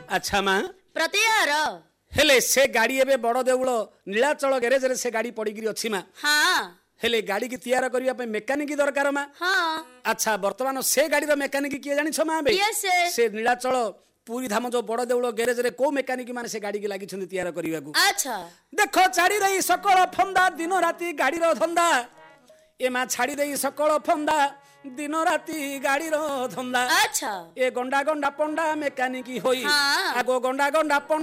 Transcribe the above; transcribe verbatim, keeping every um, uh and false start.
अच्छा माँ प्रतिहार हेले से गाड़ी एबे बड़ देउल नीलाचल गैरेज रे से गाड़ी पड़ी अच्छी माँ हाँ हेले गाड़ी की तैयार करिया पे मेकानिक दरकार माँ हाँ अच्छा वर्तमान से गाड़ी मेकानिक किए जानी माँ बे किए से? से नीलाचल पूरी धाम जो बड़ देउल गैरेज रे को मेकानिक माने से गाड़ी की लागी तैयार करने को अच्छा देखो छाड़ी रही सकल फंदा दिन राति गाड़ी रो धंदा ए माँ छाड़ी रही सकल फंदा दिन राति गाड़ी रो धंदा अच्छा ए गंडा गंडा पंडा मेकानिक होई हाँ। आगो गंडा गंडा पंडा